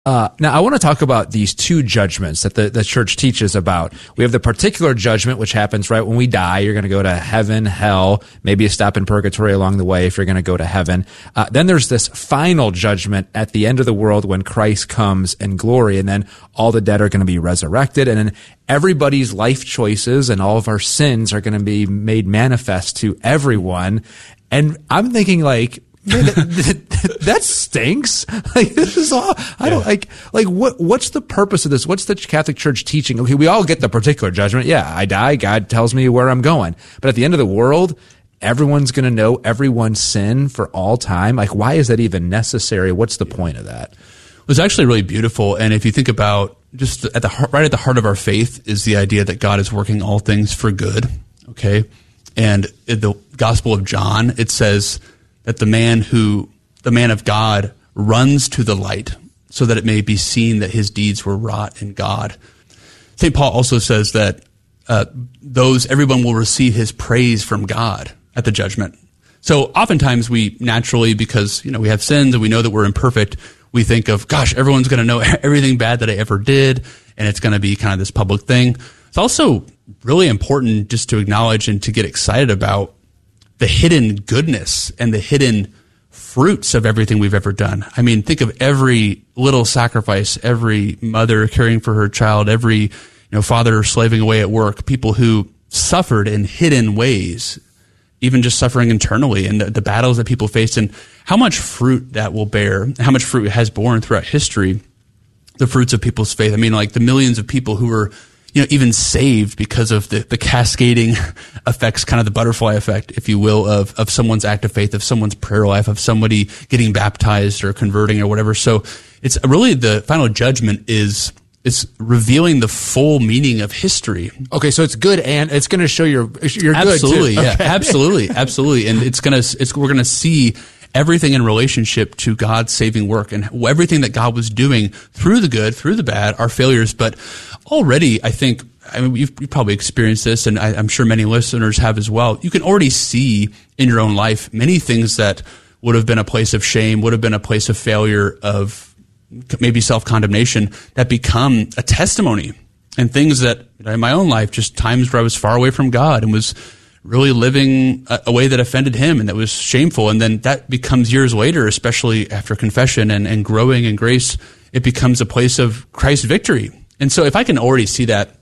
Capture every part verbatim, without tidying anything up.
Uh, now, I want to talk about these two judgments that the, the church teaches about. We have the particular judgment, which happens right when we die. You're going to go to heaven, hell, maybe a stop in purgatory along the way if you're going to go to heaven. Uh, then there's this final judgment at the end of the world when Christ comes in glory, and then all the dead are going to be resurrected, and then everybody's life choices and all of our sins are going to be made manifest to everyone. And I'm thinking, like, man, that, that, that stinks. Like, this is all, I don't like, like, what, what's the purpose of this? What's the Catholic Church teaching? Okay, we all get the particular judgment. Yeah, I die. God tells me where I'm going. But at the end of the world, everyone's going to know everyone's sin for all time. Like, why is that even necessary? What's the point of that? It was actually really beautiful. And if you think about just at the heart, right at the heart of our faith is the idea that God is working all things for good. Okay. And in the Gospel of John, it says that the man who, the man of God runs to the light so that it may be seen that his deeds were wrought in God. Saint Paul also says that uh, those, everyone will receive his praise from God at the judgment. So oftentimes we naturally, because, you know, we have sins and we know that we're imperfect, we think of, gosh, everyone's going to know everything bad that I ever did, and it's going to be kind of this public thing. It's also really important just to acknowledge and to get excited about the hidden goodness and the hidden fruits of everything we've ever done. I mean, think of every little sacrifice, every mother caring for her child, every, you know, father slaving away at work, people who suffered in hidden ways, even just suffering internally, and the, the battles that people faced, and how much fruit that will bear, how much fruit it has borne throughout history, the fruits of people's faith. I mean, like the millions of people who were, you know, even saved because of the, the cascading effects, kind of the butterfly effect, if you will, of, of someone's act of faith, of someone's prayer life, of somebody getting baptized or converting or whatever. So it's really the final judgment is, it's revealing the full meaning of history. Okay. So it's good, and it's going to show you're, you're absolutely, good too. Yeah, okay. absolutely. Absolutely. And it's going to, it's, we're going to see everything in relationship to God's saving work and everything that God was doing through the good, through the bad, our failures. But already, I think, I mean, you've, you've probably experienced this, and I, I'm sure many listeners have as well. You can already see in your own life many things that would have been a place of shame, would have been a place of failure, of maybe self-condemnation, that become a testimony, and things that, you know, in my own life, just times where I was far away from God and was really living a, a way that offended him and that was shameful. And then that becomes years later, especially after confession and, and growing in grace, it becomes a place of Christ's victory. And so if I can already see that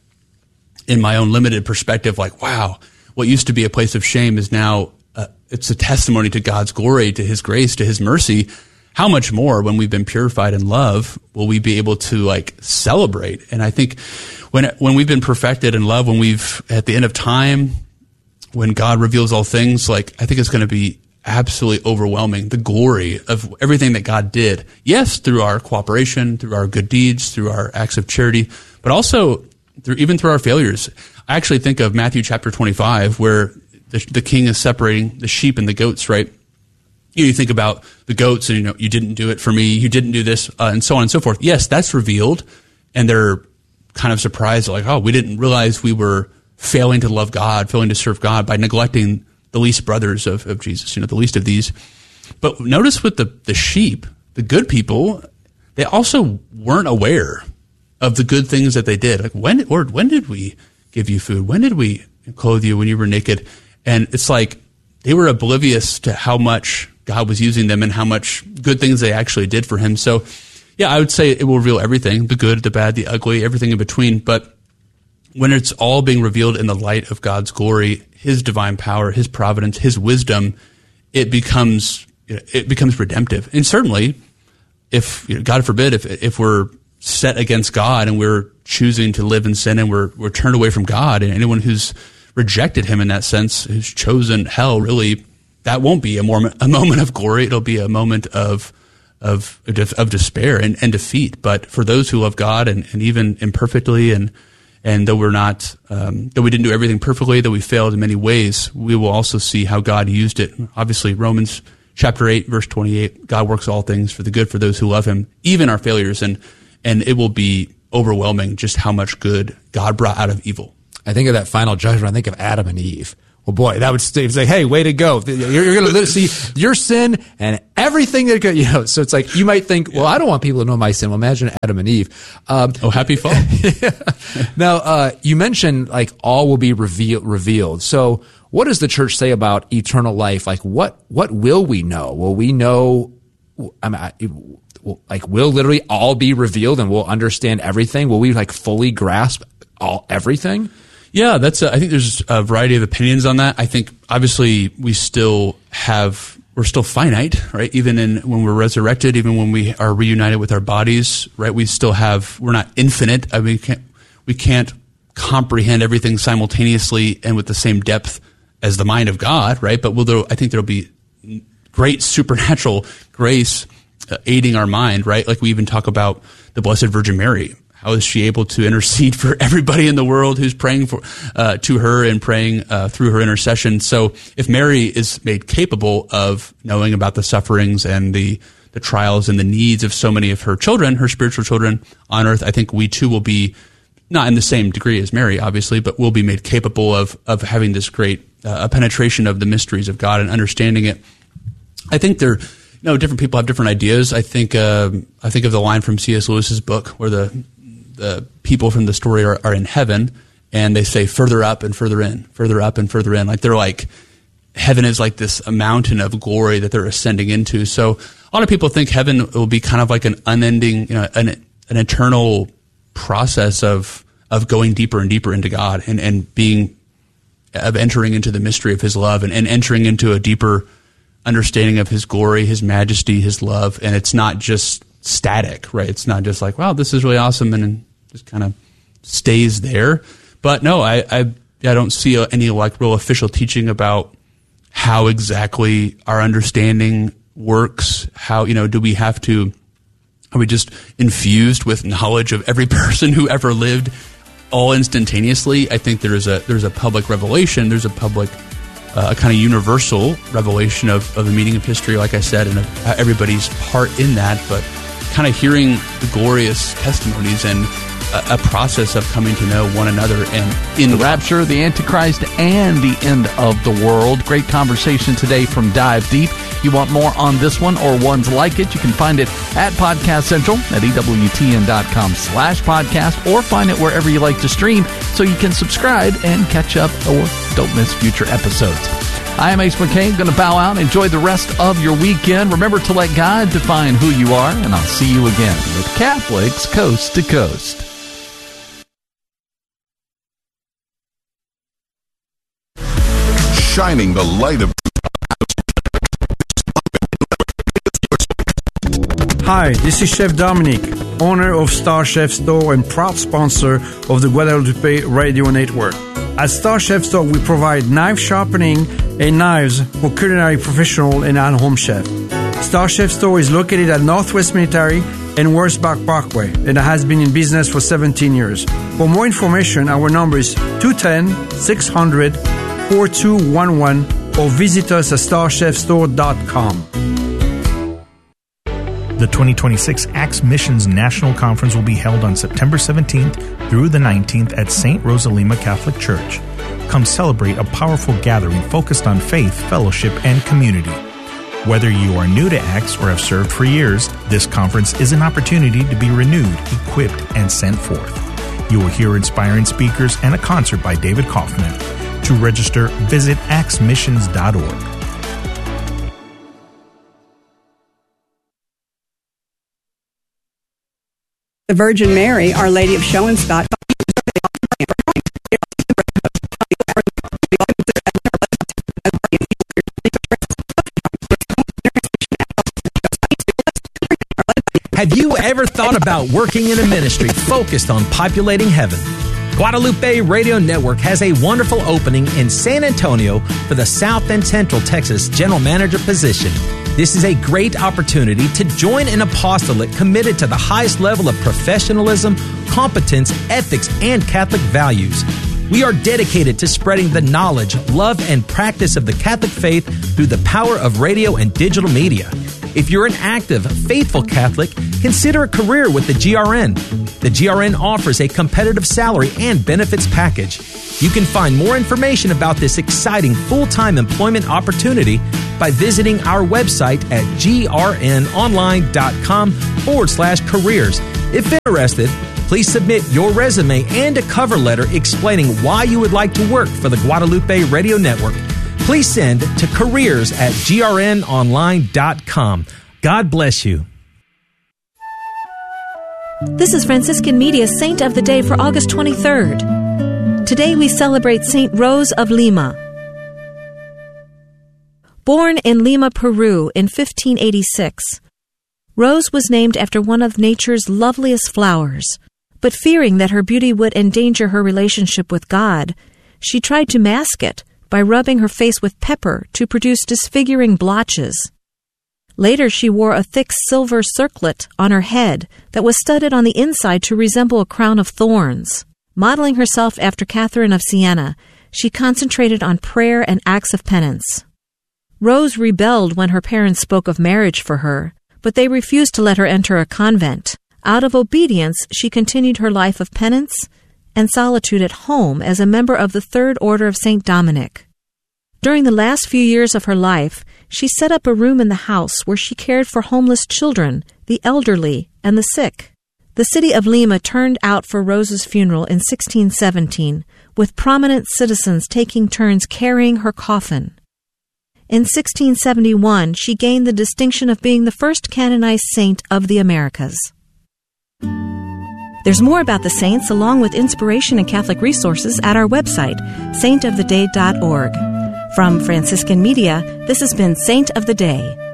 in my own limited perspective, like, wow, what used to be a place of shame is now, uh, it's a testimony to God's glory, to his grace, to his mercy. How much more when we've been purified in love will we be able to like celebrate? And I think when, when we've been perfected in love, when we've at the end of time, when God reveals all things, like, I think it's going to be absolutely overwhelming, the glory of everything that God did. Yes, through our cooperation, through our good deeds, through our acts of charity, but also through, even through our failures. I actually think of Matthew chapter twenty-five, where the, the king is separating the sheep and the goats, right? You, know, you think about the goats and, you know, you didn't do it for me, you didn't do this, uh, and so on and so forth. Yes, that's revealed, and they're kind of surprised, like, oh, we didn't realize we were failing to love God, failing to serve God by neglecting the least brothers of, of Jesus, you know, the least of these. But notice with the, the sheep, the good people, they also weren't aware of the good things that they did. Like, when, Lord, when did we give you food? When did we clothe you when you were naked? And it's like they were oblivious to how much God was using them and how much good things they actually did for him. So, yeah, I would say it will reveal everything, the good, the bad, the ugly, everything in between. But when it's all being revealed in the light of God's glory, his divine power, his providence, his wisdom, it becomes it becomes redemptive. And certainly, if, you know, God forbid, if if we're set against God and we're choosing to live in sin and we're we're turned away from God, and anyone who's rejected him in that sense, who's chosen hell, really, that won't be a moment a moment of glory. It'll be a moment of of of despair and, and defeat. But for those who love God, and, and even imperfectly, and And though we're not, um, though we didn't do everything perfectly, though we failed in many ways, we will also see how God used it. Obviously, Romans chapter eight, verse twenty-eight, God works all things for the good for those who love him, even our failures. And, and it will be overwhelming just how much good God brought out of evil. I think of that final judgment. I think of Adam and Eve, Well, boy, that would stay. It's like, hey, way to go. You're, you're going to see your sin and everything that could, you know, so it's like, you might think, well, I don't want people to know my sin. Well, imagine Adam and Eve. Um, oh, happy fall. yeah. Now, uh, you mentioned like all will be revealed, revealed. So what does the church say about eternal life? Like what, what will we know? Will we know, I mean, I, like will literally all be revealed and we'll understand everything? Will we like fully grasp all, everything? Yeah, that's. A, I think there's a variety of opinions on that. I think obviously we still have, we're still finite, right? Even in when we're resurrected, even when we are reunited with our bodies, right? We still have, we're not infinite. I mean, we can't, we can't comprehend everything simultaneously and with the same depth as the mind of God, right? But will there, I think there'll be great supernatural grace uh, aiding our mind, right? Like we even talk about the Blessed Virgin Mary. How is she able to intercede for everybody in the world who's praying for uh, to her and praying uh, through her intercession? So if Mary is made capable of knowing about the sufferings and the, the trials and the needs of so many of her children, her spiritual children on earth, I think we too will be, not in the same degree as Mary, obviously, but we'll be made capable of of having this great uh, penetration of the mysteries of God and understanding it. I think there, you know, different people have different ideas. I think uh, I think of the line from C S Lewis's book where the the people from the story are, are in heaven, and they say further up and further in, further up and further in. Like they're like, heaven is like this a mountain of glory that they're ascending into. So a lot of people think heaven will be kind of like an unending, you know, an, an eternal process of of going deeper and deeper into God and, and being, of entering into the mystery of his love and, and entering into a deeper understanding of his glory, his majesty, his love. And it's not just static, right? It's not just like, wow, this is really awesome, and just kind of stays there. But no, I, I I don't see any like real official teaching about how exactly our understanding works. How, you know, do we have to, are we just infused with knowledge of every person who ever lived all instantaneously? I think there is a there's a public revelation, there's a public uh, a kind of universal revelation of, of the meaning of history, like I said, and of everybody's part in that. But kind of hearing the glorious testimonies and a, a process of coming to know one another and in the rapture, the Antichrist, and the end of the world. Great conversation today from Dive Deep. You want more on this one or ones like it, you can find it at Podcast Central at E W T N dot com slash podcast, or find it wherever you like to stream so you can subscribe and catch up or don't miss future episodes. I am Ace McCain, going to bow out. Enjoy the rest of your weekend. Remember to let God define who you are, and I'll see you again with Catholics Coast to Coast. Shining the light of... Hi, this is Chef Dominic, owner of Star Chef Store and proud sponsor of the Guadalupe Radio Network. At Star Chef Store, we provide knife sharpening and knives for culinary professional and at-home chef. Star Chef Store is located at Northwest Military and Wurzbach Parkway, and has been in business for seventeen years. For more information, our number is two one zero, six hundred, four two one one or visit us at star chef store dot com. The twenty twenty-six Acts Missions National Conference will be held on September seventeenth through the nineteenth at Saint Rosalima Catholic Church. Come celebrate a powerful gathering focused on faith, fellowship, and community. Whether you are new to Acts or have served for years, this conference is an opportunity to be renewed, equipped, and sent forth. You will hear inspiring speakers and a concert by David Kaufman. To register, visit acts missions dot org. The Virgin Mary, Our Lady of Schoenstatt. Have you ever thought about working in a ministry focused on populating heaven? Guadalupe Radio Network has a wonderful opening in San Antonio for the South and Central Texas General Manager position. This is a great opportunity to join an apostolate committed to the highest level of professionalism, competence, ethics, and Catholic values. We are dedicated to spreading the knowledge, love, and practice of the Catholic faith through the power of radio and digital media. If you're an active, faithful Catholic, consider a career with the G R N. The G R N offers a competitive salary and benefits package. You can find more information about this exciting full-time employment opportunity by visiting our website at grnonline.com forward slash careers. If interested, please submit your resume and a cover letter explaining why you would like to work for the Guadalupe Radio Network. Please send to careers at grnonline dot com. God bless you. This is Franciscan Media's Saint of the Day for August twenty-third. Today we celebrate Saint Rose of Lima. Born in Lima, Peru in fifteen eighty-six, Rose was named after one of nature's loveliest flowers. But fearing that her beauty would endanger her relationship with God, she tried to mask it by rubbing her face with pepper to produce disfiguring blotches. Later, she wore a thick silver circlet on her head that was studded on the inside to resemble a crown of thorns. Modeling herself after Catherine of Siena, she concentrated on prayer and acts of penance. Rose rebelled when her parents spoke of marriage for her, but they refused to let her enter a convent. Out of obedience, she continued her life of penance and solitude at home as a member of the Third Order of Saint Dominic. During the last few years of her life, she set up a room in the house where she cared for homeless children, the elderly, and the sick. The city of Lima turned out for Rose's funeral in sixteen seventeen, with prominent citizens taking turns carrying her coffin. In sixteen seventy-one, she gained the distinction of being the first canonized saint of the Americas. There's more about the saints along with inspiration and Catholic resources at our website, saint of the day dot org. From Franciscan Media, this has been Saint of the Day.